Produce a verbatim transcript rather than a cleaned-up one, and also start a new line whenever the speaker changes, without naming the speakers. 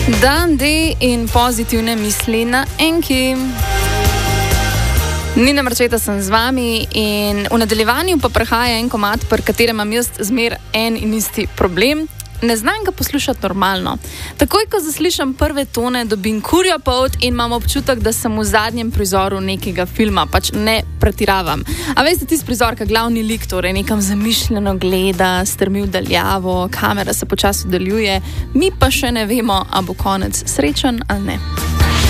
Dan D in pozitivne misli na enki. Nina Marčeta sem z vami in v nadaljevanju pa prehaja en komad, pri katerem imam jaz zmer en in isti problem. Ne znam ga poslušati normalno. Takoj, ko zaslišam prve tone, dobim kurjo polt in imam občutek, da sem v zadnjem prizoru nekega filma, pač ne pretiravam. A veste, tisti prizor, ki glavni lik torej nekam zamišljeno gleda, strmi v daljavo, kamera se počasi oddaljuje, mi pa še ne vemo, a bo konec srečen ali ne.